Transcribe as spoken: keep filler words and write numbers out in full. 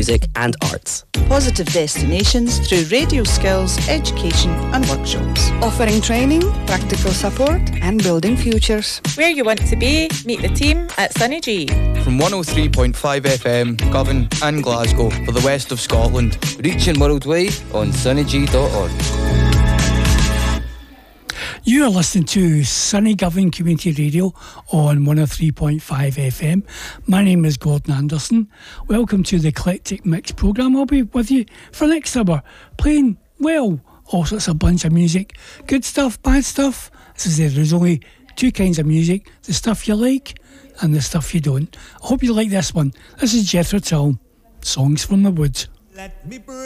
music and arts. Positive destinations through radio skills, education and workshops. Offering training, practical support and building futures. Where you want to be, meet the team at Sunny G. From one oh three point five F M, Govan and Glasgow for the west of Scotland. Reaching worldwide on sunny g dot org. You are listening to Sunny Govan Community Radio on one oh three point five F M. My name is Gordon Anderson. Welcome to the Eclectic Mix programme. I'll be with you for the next hour, playing, well, all sorts of bunch of music. Good stuff, bad stuff. As I said, there's only two kinds of music, the stuff you like and the stuff you don't. I hope you like this one. This is Jethro Tull, Songs from the Woods. Let me